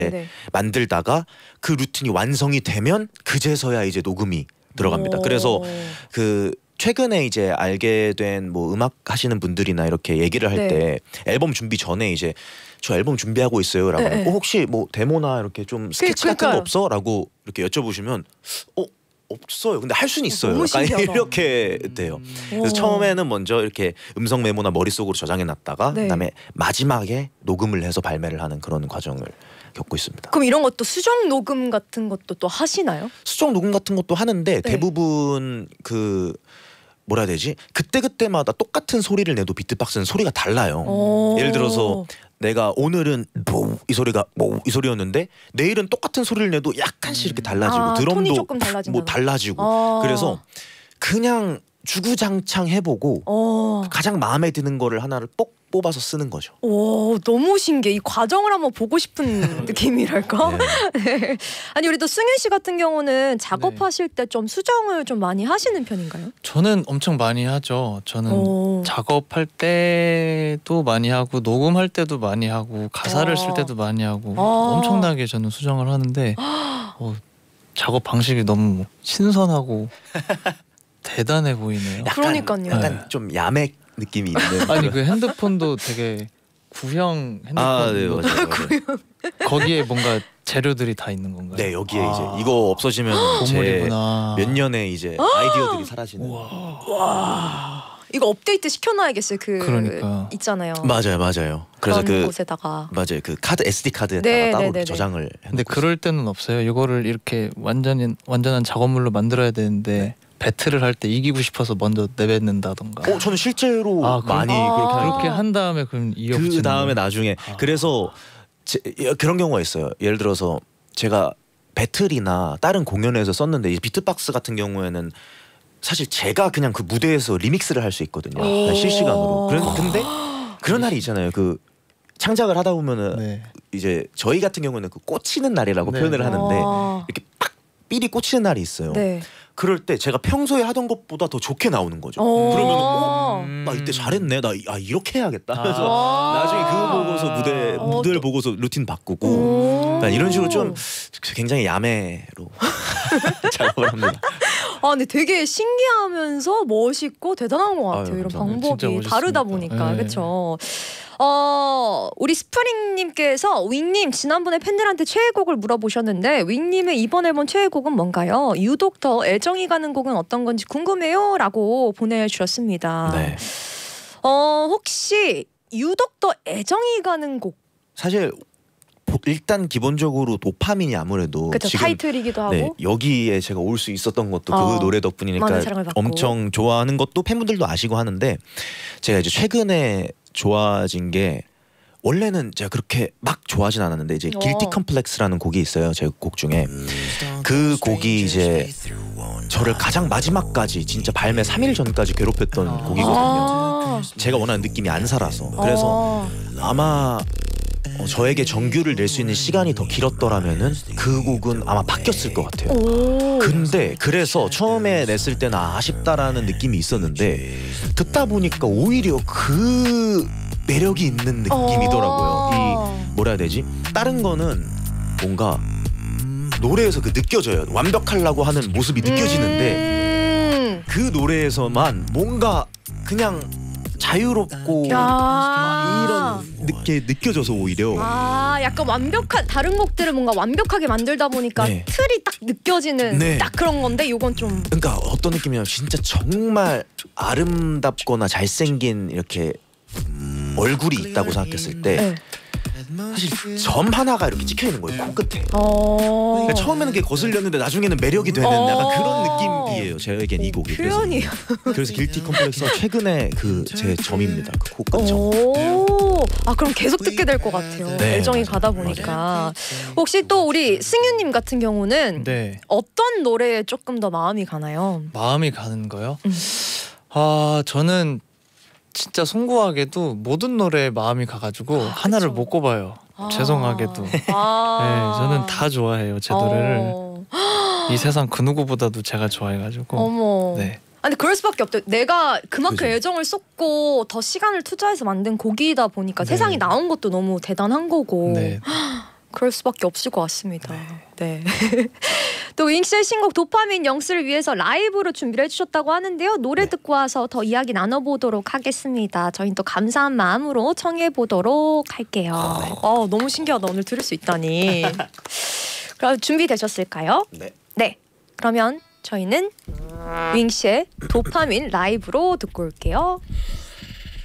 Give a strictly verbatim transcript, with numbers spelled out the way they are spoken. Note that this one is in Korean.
네. 만들다가 그 루틴이 완성이 되면 그제서야 이제 녹음이 들어갑니다. 오. 그래서 그 최근에 이제 알게 된 뭐 음악 하시는 분들이나 이렇게 얘기를 할 때 네. 앨범 준비 전에 이제 저 앨범 준비하고 있어요라고 네, 하면 네. 어, 혹시 뭐 데모나 이렇게 좀 스케치 같은 그러니까요. 거 없어? 라고 이렇게 여쭤보시면 어 없어요. 근데 할 수는 있어요. 너무 약간 신기하다. 이렇게 돼요. 그래서 오. 처음에는 먼저 이렇게 음성 메모나 머릿속으로 저장해 놨다가 네. 그다음에 마지막에 녹음을 해서 발매를 하는 그런 과정을 겪고 있습니다. 그럼 이런 것도 수정 녹음 같은 것도 또 하시나요? 수정 녹음 같은 것도 하는데 네. 대부분 그 뭐라 해야 되지? 그때그때마다 똑같은 소리를 내도 비트박스는 소리가 달라요. 오. 예를 들어서 내가 오늘은 뭐 이 소리가 뭐 이 소리였는데 내일은 똑같은 소리를 내도 약간씩 이렇게 달라지고 아, 톤이 드럼도 조금 달라진다. 뭐 달라지고 아. 그래서 그냥 주구장창 해보고 어. 가장 마음에 드는 거를 하나를 뽁 뽑아서 쓰는 거죠. 오, 너무 신기해. 이 과정을 한번 보고 싶은 느낌이랄까? 네. 네. 아니 우리 또 승윤 씨 같은 경우는 작업하실 때 좀 수정을 좀 많이 하시는 편인가요? 저는 엄청 많이 하죠. 저는 오. 작업할 때도 많이 하고 녹음할 때도 많이 하고 가사를 어. 쓸 때도 많이 하고 어. 엄청나게 저는 수정을 하는데 어, 작업 방식이 너무 신선하고 대단해 보이네요. 약간, 그러니까요. 약간 네. 좀 야매 느낌이 있는. 아니 그 핸드폰도 되게 구형 핸드폰 아, 네, 맞아요. 맞아요. 거기에 뭔가 재료들이 다 있는 건가요? 네, 여기에 아. 이제 이거 없어지면 제 보물이구나. 몇 년의 이제 아이디어들이 사라지는. 와, 이거 업데이트 시켜놔야겠어요. 그 그러니까. 있잖아요. 맞아요, 맞아요. 그래서 그런 그 곳에다가. 맞아요, 그 카드 에스디 카드에다가 네, 따로 네, 네, 네. 저장을. 근데 해놓고 그럴 때는 없어요. 이거를 이렇게 완전히 완전한 작업물로 만들어야 되는데 네. 배틀을 할 때 이기고 싶어서 먼저 내뱉는다던가. 있어요. 어, 저는 실제로 아, 그럼- 많이 아. 그렇게 하는 그렇게 한 다음에 그럼 이어붙이는 그 다음에 거예요? 나중에 아. 그래서 제, 그런 경우가 있어요. 예를 들어서 제가 배틀이나 다른 공연에서 썼는데 이 비트박스 같은 경우에는 사실 제가 그냥 그 무대에서 리믹스를 할 수 있거든요. 오. 그냥 실시간으로. 그런 근데 그런 날이 있잖아요. 그 창작을 하다 보면은 네. 이제 저희 같은 경우는 그 꽂히는 날이라고 네. 표현을 하는데 아. 이렇게 팍 삘이 꽂히는 날이 있어요. 네. 그럴 때 제가 평소에 하던 것보다 더 좋게 나오는 거죠. 오. 그러면 어? 음. 나 이때 잘했네. 나 아, 이렇게 해야겠다. 아. 그래서 아. 나중에 그거 보고서 무대 어, 무대를 또- 보고서 루틴 바꾸고 오. 그러니까 이런 식으로 좀 굉장히 야매로 작업을 합니다. 아 근데 되게 신기하면서 멋있고 대단한 것 같아요. 아유, 이런 감사합니다. 진짜 방법이 멋있습니다. 다르다 보니까. 네. 그렇죠. 어 우리 스프링님께서 윙님 지난번에 팬들한테 최애곡을 물어보셨는데 윙님의 이번 앨범 최애곡은 뭔가요? 유독 더 애정이 가는 곡은 어떤 건지 궁금해요라고 보내주셨습니다. 네. 어 혹시 유독 더 애정이 가는 곡, 사실 보- 일단 기본적으로 도파민이 아무래도 그쵸 지금 타이틀이기도 하고. 네, 여기에 제가 올 수 있었던 것도 어, 그 노래 덕분이니까 많은 사랑을 받고. 엄청 좋아하는 것도 팬분들도 아시고 하는데 제가 이제 최근에 좋아진 게 원래는 제가 그렇게 막 좋아하진 않았는데 이제 어. 길티 컴플렉스라는 곡이 있어요. 제 곡 중에 그 곡이 이제 저를 가장 마지막까지 진짜 발매 삼 일 전까지 괴롭혔던 곡이거든요. 아. 제가 원하는 느낌이 안 살아서 그래서 아마 어, 저에게 정규를 낼 수 있는 시간이 더 길었더라면은 그 곡은 아마 바뀌었을 것 같아요. 오. 근데 그래서 처음에 냈을 때는 아쉽다라는 느낌이 있었는데 듣다 보니까 오히려 그 매력이 있는 느낌이더라고요. 어. 이 뭐라 해야 되지? 다른 거는 뭔가 노래에서 그 느껴져요. 완벽하려고 하는 모습이 느껴지는데 음. 그 노래에서만 뭔가 그냥 자유롭고 야. 이런 느낌 느껴져서 오히려 아 약간 완벽한 다른 곡들을 뭔가 완벽하게 만들다 보니까 네. 틀이 딱 느껴지는 네. 딱 그런 건데 요건 좀 그러니까 어떤 느낌이냐면 진짜 정말 아름답거나 잘생긴 이렇게 얼굴이 있다고 생각했을 때 네. 사실 점 하나가 이렇게 찍혀 있는 거예요, 코끝에. 어. 그러니까 처음에는 그게 거슬렸는데 나중에는 매력이 되는 어. 약간 그런 느낌이에요. 저에겐 이 곡이. 그래서, 표현이 그래서 길티 컴플렉스가 최근에 그 제 점입니다. 그 코끝 점. 오. 아 그럼 계속 듣게 될 것 같아요. 네, 애정이 맞아요. 가다 보니까. 혹시 또 우리 승윤님 같은 경우는 네. 어떤 노래에 조금 더 마음이 가나요? 마음이 가는 거요? 음. 아 저는 진짜 송구하게도 모든 노래에 마음이 가가지고 하나를 그쵸. 못 꼽아요. 아. 죄송하게도. 네, 아. 저는 다 좋아해요. 제 노래를. 어. 이 세상 그 누구보다도 제가 좋아해가지고. 어머. 네. 아니 그럴 수밖에 없대. 내가 그만큼 그죠. 애정을 쏟고 더 시간을 투자해서 만든 곡이다 보니까 네. 세상에 나온 것도 너무 대단한 거고. 네. 그럴 수밖에 없을 것 같습니다. 네. 또 윙스의 신곡 도파민 영스를 위해서 라이브로 준비를 해주셨다고 하는데요. 노래 네. 듣고 와서 더 이야기 나눠보도록 하겠습니다. 저희는 또 감사한 마음으로 청해보도록 할게요. 어, 너무 신기하다. 오늘 들을 수 있다니. 그럼 준비되셨을까요? 네. 네. 그러면 저희는 윙스의 도파민 라이브로 듣고 올게요.